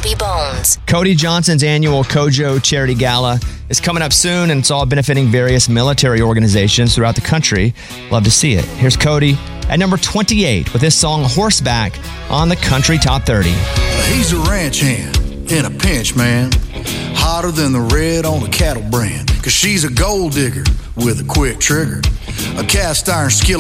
Bobby Bones. Cody Johnson's annual Kojo Charity Gala is coming up soon, and it's all benefiting various military organizations throughout the country. Love to see it. Here's Cody at number 28 with his song Horseback on the Country Top 30. He's a ranch hand in a pinch, man. Hotter than the red on a cattle brand. 'Cause she's a gold digger with a quick trigger. A cast iron skillet